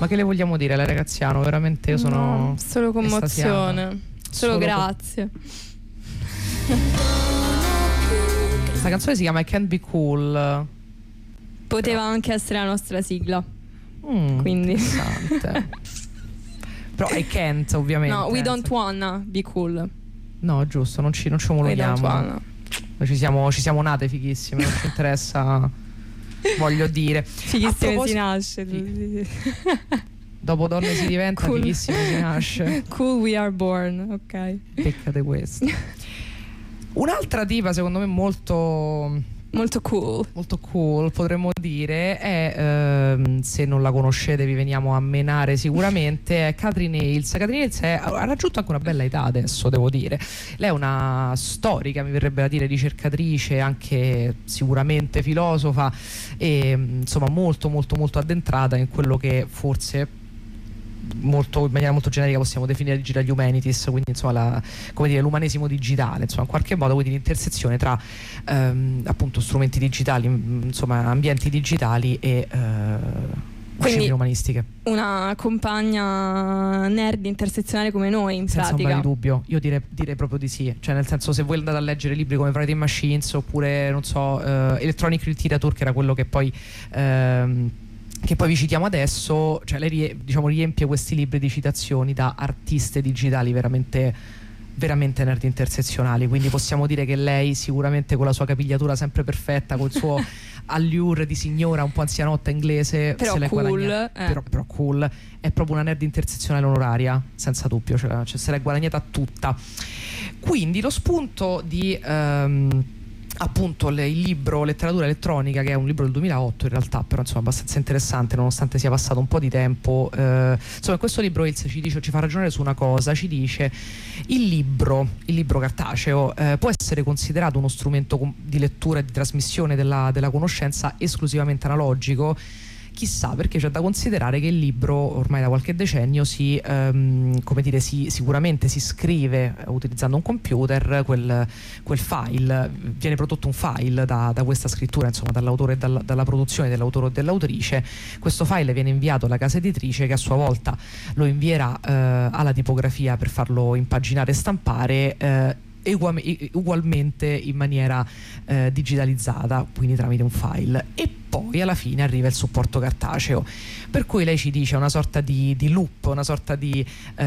Ma che le vogliamo dire alle ragazziano? Veramente io sono solo commozione. Solo grazie. Questa canzone si chiama I Can't Be Cool. Poteva anche essere la nostra sigla. Quindi interessante. Però I can't, ovviamente. No, we don't wanna be cool. No, giusto, non ci omologhiamo. Noi ci siamo nate fighissime, non ci interessa. Voglio dire, fighissime si nasce. Dopo donne si diventa, cool. Fighissime si nasce. Cool we are born, ok. Peccate questo. Un'altra tipa secondo me molto cool potremmo dire è, se non la conoscete vi veniamo a menare sicuramente, è Katherine Hayles. Katherine Hayles ha raggiunto anche una bella età adesso, devo dire. Lei è una storica, mi verrebbe da dire, ricercatrice, anche sicuramente filosofa e insomma molto addentrata in quello che forse in maniera molto generica possiamo definire digital humanities, quindi insomma l'umanesimo digitale, insomma in qualche modo, quindi l'intersezione tra appunto strumenti digitali, insomma ambienti digitali e discipline umanistiche. Una compagna nerd intersezionale come noi, in senza pratica. Senza dubbio, io direi proprio di sì, cioè nel senso, se voi andate a leggere libri come Writing Machines oppure non so Electronic Literature, che era quello che poi vi citiamo adesso, cioè lei riempie questi libri di citazioni da artiste digitali veramente nerd intersezionali, quindi possiamo dire che lei sicuramente con la sua capigliatura sempre perfetta, col suo allure di signora un po' anzianotta inglese, però se l'è cool, guadagnata, però cool, è proprio una nerd intersezionale onoraria, senza dubbio, cioè se l'è guadagnata tutta. Quindi lo spunto di appunto il libro Letteratura elettronica, che è un libro del 2008 in realtà, però insomma abbastanza interessante nonostante sia passato un po' di tempo. Insomma in questo libro Hayles ci fa ragionare su una cosa, ci dice: il libro cartaceo può essere considerato uno strumento di lettura e di trasmissione della conoscenza esclusivamente analogico? Chissà, perché c'è da considerare che il libro ormai da qualche decennio sicuramente si scrive utilizzando un computer, quel file, viene prodotto un file da questa scrittura, insomma dall'autore e dalla produzione dell'autore o dell'autrice. Questo file viene inviato alla casa editrice, che a sua volta lo invierà alla tipografia per farlo impaginare e stampare ugualmente in maniera digitalizzata, quindi tramite un file, e poi alla fine arriva il supporto cartaceo, per cui lei ci dice una sorta di loop, una sorta di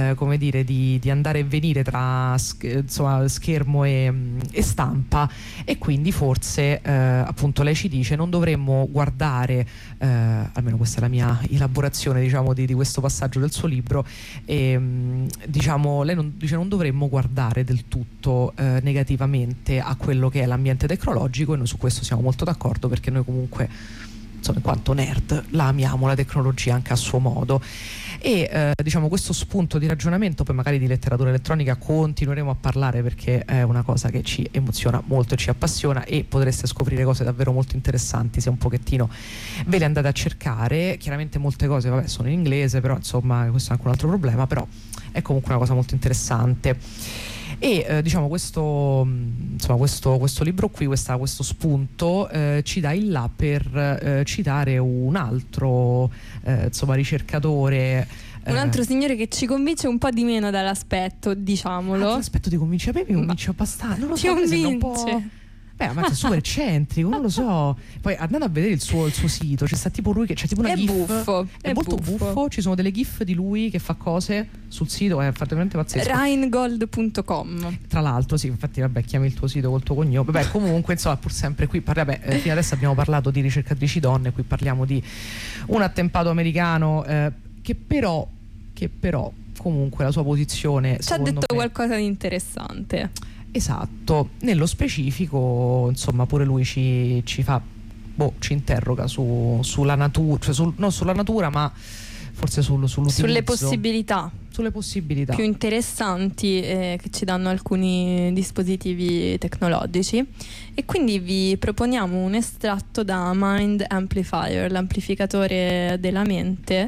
di andare e venire tra schermo e stampa, e quindi forse appunto lei ci dice non dovremmo guardare, almeno questa è la mia elaborazione di questo passaggio del suo libro, e lei non dovremmo guardare del tutto negativamente a quello che è l'ambiente tecnologico, e noi su questo siamo molto d'accordo, perché noi comunque insomma in quanto nerd la amiamo la tecnologia anche a suo modo, e questo spunto di ragionamento poi magari di letteratura elettronica continueremo a parlare, perché è una cosa che ci emoziona molto e ci appassiona, e potreste scoprire cose davvero molto interessanti se un pochettino ve le andate a cercare. Chiaramente molte cose sono in inglese, però insomma questo è anche un altro problema, però è comunque una cosa molto interessante. E questo libro qui, questo spunto ci dà il là per citare un altro ricercatore, un altro signore che ci convince un po' di meno dall'aspetto, diciamolo. L'aspetto ti convince? A me mi convince abbastanza, non lo so, mi sembra un po'... ma è super eccentrico, non lo so. Poi andando a vedere il suo sito, c'è sta tipo lui che c'è tipo una è gif. Buffo. È molto buffo. Ci sono delle gif di lui che fa cose sul sito, è veramente pazzesco. Rheingold.com. Tra l'altro, sì, infatti, chiami il tuo sito col tuo cognome. Comunque, insomma, pur sempre qui fino adesso abbiamo parlato di ricercatrici donne, qui parliamo di un attempato americano che però comunque la sua posizione ci ha detto qualcosa di interessante. Esatto, nello specifico insomma pure lui ci interroga sulla natura, cioè non sulla natura, ma forse sulle possibilità più interessanti che ci danno alcuni dispositivi tecnologici, e quindi vi proponiamo un estratto da Mind Amplifier, l'amplificatore della mente,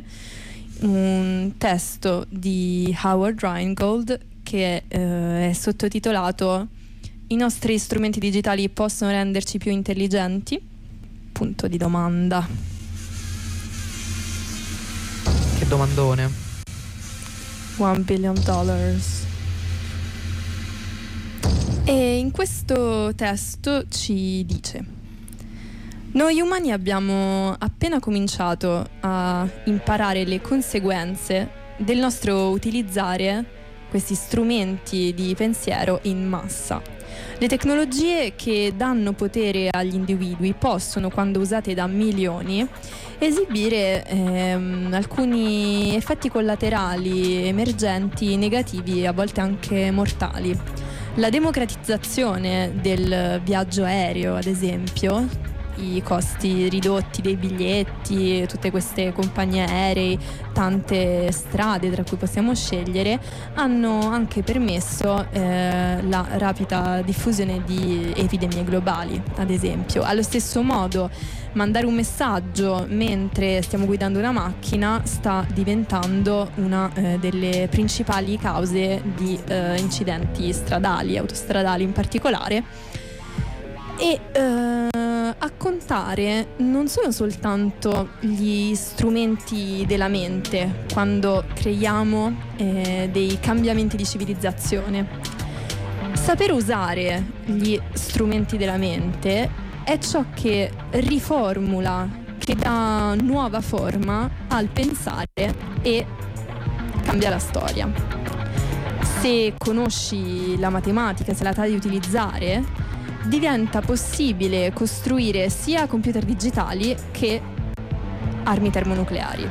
un testo di Howard Rheingold che è sottotitolato "I nostri strumenti digitali possono renderci più intelligenti?" Punto di domanda. Che Che domandone. $1 billion. E in questo testo ci dice: noi umani abbiamo appena cominciato a imparare le conseguenze del nostro utilizzare questi strumenti di pensiero in massa. Le tecnologie che danno potere agli individui possono, quando usate da milioni, esibire alcuni effetti collaterali emergenti negativi, a volte anche mortali. La democratizzazione del viaggio aereo, ad esempio, i costi ridotti dei biglietti, tutte queste compagnie aeree, tante strade tra cui possiamo scegliere, hanno anche permesso la rapida diffusione di epidemie globali, ad esempio. Allo stesso modo, mandare un messaggio mentre stiamo guidando una macchina sta diventando una delle principali cause di incidenti stradali, autostradali in particolare. E a contare non sono soltanto gli strumenti della mente quando creiamo dei cambiamenti di civilizzazione. Saper usare gli strumenti della mente è ciò che riformula, che dà nuova forma al pensare e cambia la storia. Se conosci la matematica, se la sai utilizzare, diventa possibile costruire sia computer digitali che armi termonucleari.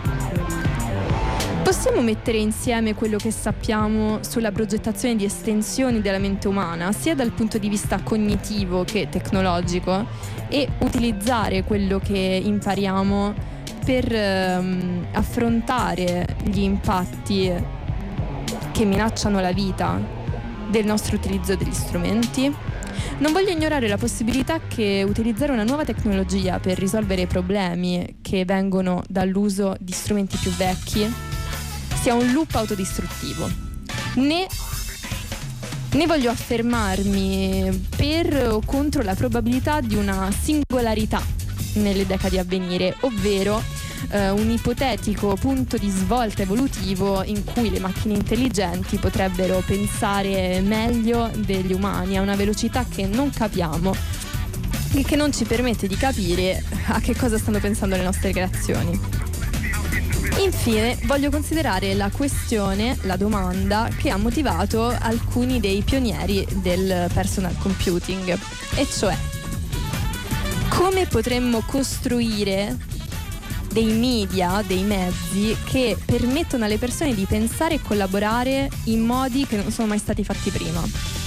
Possiamo mettere insieme quello che sappiamo sulla progettazione di estensioni della mente umana, sia dal punto di vista cognitivo che tecnologico, e utilizzare quello che impariamo per affrontare gli impatti che minacciano la vita del nostro utilizzo degli strumenti? Non voglio ignorare la possibilità che utilizzare una nuova tecnologia per risolvere i problemi che vengono dall'uso di strumenti più vecchi sia un loop autodistruttivo. Né voglio affermarmi per o contro la probabilità di una singolarità nelle decadi a venire, ovvero un ipotetico punto di svolta evolutivo in cui le macchine intelligenti potrebbero pensare meglio degli umani a una velocità che non capiamo e che non ci permette di capire a che cosa stanno pensando le nostre creazioni. Infine voglio considerare la questione, la domanda che ha motivato alcuni dei pionieri del personal computing, e cioè: come potremmo costruire dei media, dei mezzi che permettono alle persone di pensare e collaborare in modi che non sono mai stati fatti prima?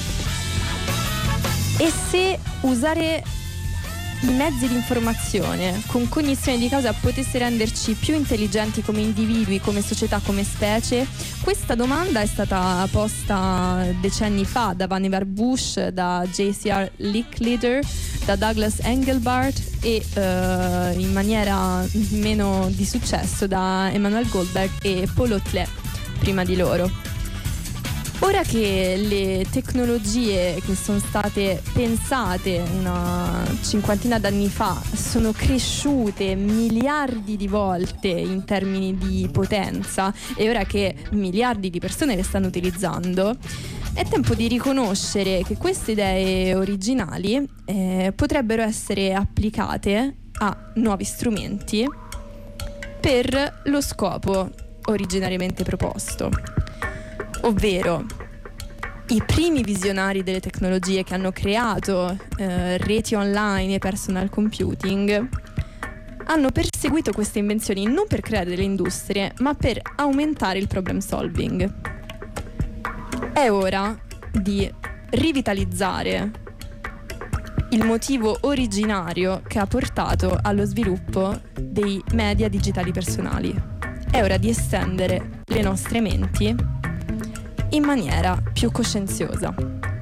E se usare i mezzi di informazione con cognizione di causa potesse renderci più intelligenti come individui, come società, come specie? Questa domanda è stata posta decenni fa da Vannevar Bush, da J.C.R. Licklider, da Douglas Engelbart e in maniera meno di successo da Emmanuel Goldberg e Paul Otlet prima di loro. Ora che le tecnologie che sono state pensate una cinquantina d'anni fa sono cresciute miliardi di volte in termini di potenza, e ora che miliardi di persone le stanno utilizzando, è tempo di riconoscere che queste idee originali potrebbero essere applicate a nuovi strumenti per lo scopo originariamente proposto. Ovvero, i primi visionari delle tecnologie che hanno creato reti online e personal computing hanno perseguito queste invenzioni non per creare delle industrie, ma per aumentare il problem solving. È ora di rivitalizzare il motivo originario che ha portato allo sviluppo dei media digitali personali. È ora di estendere le nostre menti in maniera più coscienziosa.